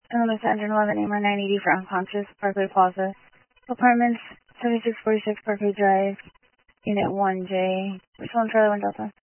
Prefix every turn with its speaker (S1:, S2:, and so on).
S1: Illinois 111, AMR 980 for unconscious, Parkway Plaza. Apartments, 7646 Parkway Drive, Unit 1J. Which one, Charlie 1 Delta?